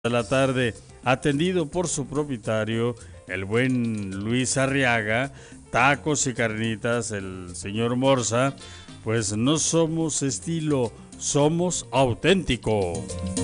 de la tarde, atendido por su propietario, el buen Luis Arriaga, tacos y carnitas, el señor Morza. Pues no somos estilo, somos auténtico.